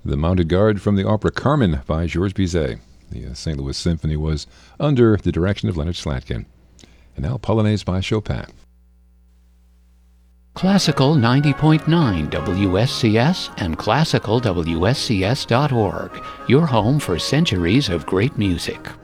The Mounted Guard from the opera Carmen by Georges Bizet. The St. Louis Symphony was under the direction of Leonard Slatkin. And now Polonaise by Chopin. Classical 90.9 WSCS and classicalwscs.org, your home for centuries of great music.